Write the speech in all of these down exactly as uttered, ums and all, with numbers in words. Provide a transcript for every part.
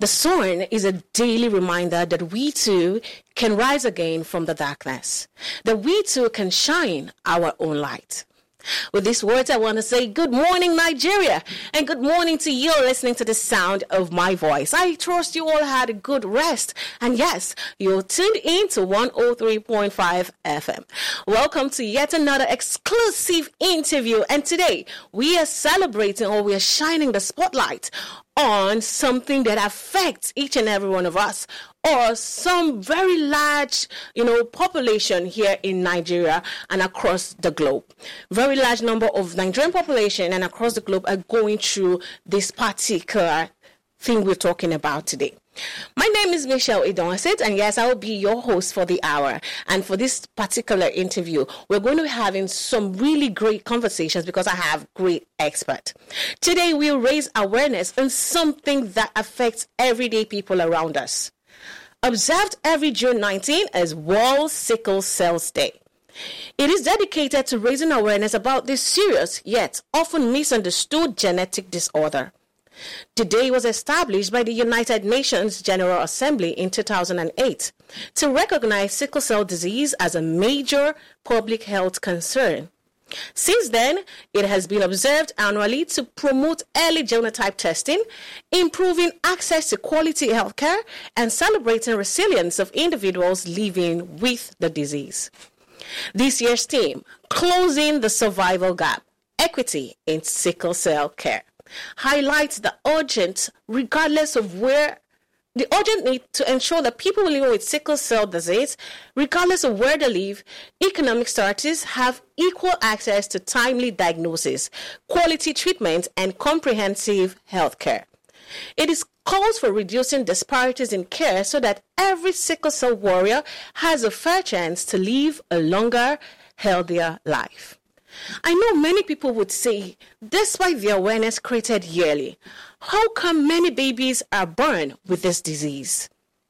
The sun is a daily reminder that we too can rise again from the darkness, that we too can shine our own light. With these words, I want to say good morning, Nigeria, and good morning to you listening to the sound of my voice. I trust you all had a good rest, and yes, you're tuned in to one oh three point five F M. Welcome to yet another exclusive interview, and today we are celebrating, or we are shining the spotlight on something that affects each and every one of us, or some very large, you know, population here in Nigeria and across the globe. Very large number of Nigerian population and across the globe are going through this particular thing we're talking about today. My name is Michelle Idonsit, and yes, I will be your host for the hour. And for this particular interview, we're going to be having some really great conversations because I have great experts. Today, we'll raise awareness on something that affects everyday people around us. Observed every June nineteenth as World Sickle Cell Day. It is dedicated to raising awareness about this serious yet often misunderstood genetic disorder. The day was established by the United Nations General Assembly in two thousand eight to recognize sickle cell disease as a major public health concern. Since then, it has been observed annually to promote early genotype testing, improving access to quality healthcare, and celebrating resilience of individuals living with the disease. This year's theme, Closing the Survival Gap, Equity in Sickle Cell Care, highlights the urgent, regardless of where, the urgent need to ensure that people living with sickle cell disease, regardless of where they live, economic status, have equal access to timely diagnosis, quality treatment, and comprehensive health care. It is calls for reducing disparities in care so that every sickle cell warrior has a fair chance to live a longer, healthier life. I know many people would say, despite the awareness created yearly, how come many babies are born with this disease?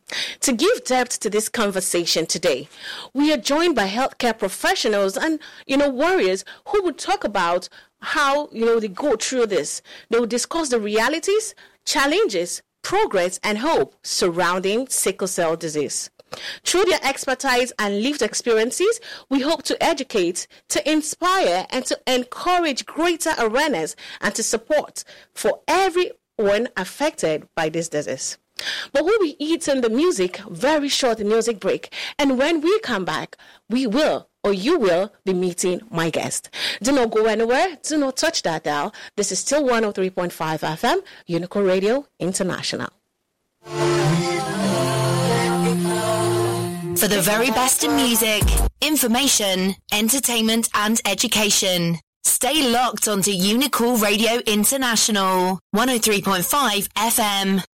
To give depth to this conversation today, we are joined by healthcare professionals and, you know, warriors who will talk about how, you know, they go through this. They will discuss the realities, challenges, progress, and hope surrounding sickle cell disease. Through their expertise and lived experiences, we hope to educate, to inspire, and to encourage greater awareness and to support for everyone affected by this disease. But we'll be eating the music, very short music break, and when we come back, we will, or you will, be meeting my guest. Do not go anywhere, do not touch that dial. This is still one oh three point five F M, Unico Radio International. For the very best in music, information, entertainment, and education, stay locked onto Unicool Radio International, one oh three point five F M.